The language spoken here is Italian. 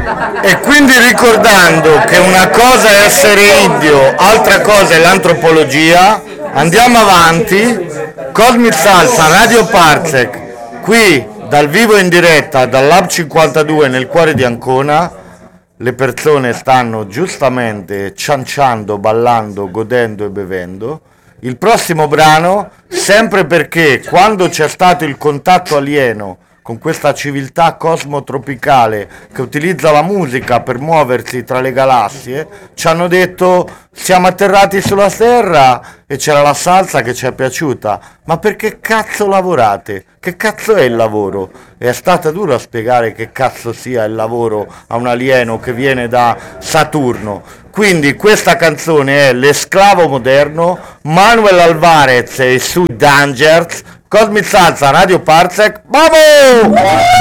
E quindi ricordando che una cosa è essere indio, altra cosa è l'antropologia, andiamo avanti. Cosmic Salsa, Radio Parsec, qui dal vivo in diretta dal Lab 52 nel cuore di Ancona. Le persone stanno giustamente cianciando, ballando, godendo e bevendo. Il prossimo brano, sempre perché quando c'è stato il contatto alieno con questa civiltà cosmotropicale che utilizza la musica per muoversi tra le galassie, ci hanno detto siamo atterrati sulla Terra e c'era la salsa che ci è piaciuta, ma perché cazzo lavorate? Che cazzo è il lavoro? E è stata dura spiegare che cazzo sia il lavoro a un alieno che viene da Saturno. Quindi questa canzone è L'esclavo moderno, Manuel Alvarez e i Sui Dangers, Cosmic Salsa, Radio Parsec, vamos!